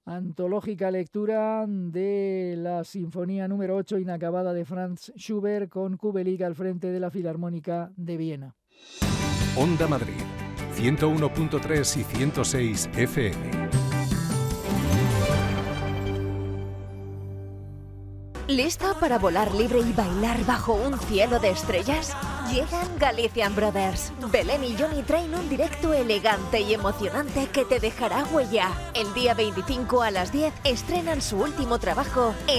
antológica lectura de la Sinfonía número 8 inacabada de Franz Schubert, con Kubelik al frente de la Filarmónica de Viena. Onda Madrid, 101.3 y 106 FM. ¿Lista para volar libre y bailar bajo un cielo de estrellas? Llegan Galician Brothers. Belén y Johnny traen un directo elegante y emocionante que te dejará huella. El día 25 a las 10 estrenan su último trabajo en